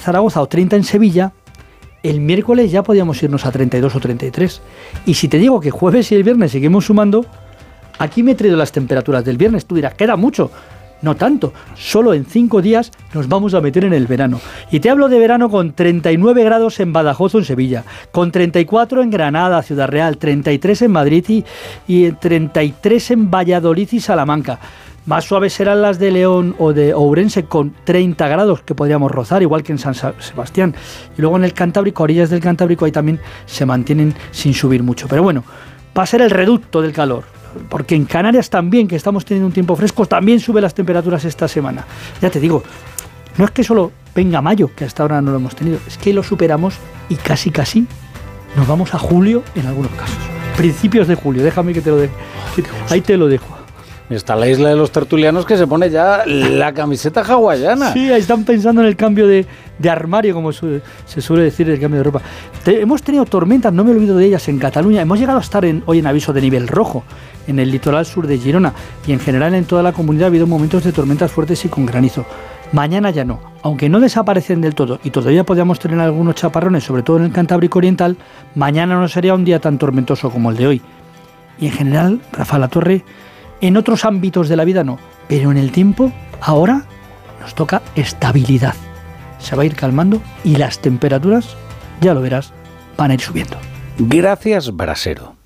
Zaragoza o 30 en Sevilla, el miércoles ya podíamos irnos a 32 o 33. Y si te digo que jueves y el viernes seguimos sumando, aquí me he traído las temperaturas del viernes. Tú dirás, queda mucho. No tanto, solo en 5 días nos vamos a meter en el verano. Y te hablo de verano con 39 grados en Badajoz o en Sevilla, con 34 en Granada, Ciudad Real, 33 en Madrid y 33 en Valladolid y Salamanca. Más suaves serán las de León o de Ourense, con 30 grados que podríamos rozar, igual que en San Sebastián. Y luego en el Cantábrico, a orillas del Cantábrico, ahí también se mantienen sin subir mucho. Pero bueno, va a ser el reducto del calor. Porque en Canarias también, que estamos teniendo un tiempo fresco, también suben las temperaturas esta semana. Ya te digo, no es que solo venga mayo, que hasta ahora no lo hemos tenido, es que lo superamos y casi nos vamos a julio en algunos casos. Principios de julio, déjame que te lo deje. Ahí te lo dejo. Está la isla de los tertulianos que se pone ya la camiseta hawaiana. Sí, ahí están pensando en el cambio de armario, como se suele decir, el cambio de ropa. Hemos tenido tormentas, no me olvido de ellas, en Cataluña. Hemos llegado a estar hoy en aviso de nivel rojo, en el litoral sur de Girona. Y en general en toda la comunidad ha habido momentos de tormentas fuertes y con granizo. Mañana ya no. Aunque no desaparecen del todo y todavía podríamos tener algunos chaparrones, sobre todo en el Cantábrico Oriental, mañana no sería un día tan tormentoso como el de hoy. Y en general, Rafa La Torre, en otros ámbitos de la vida no, pero en el tiempo, ahora nos toca estabilidad. Se va a ir calmando y las temperaturas, ya lo verás, van a ir subiendo. Gracias, Brasero.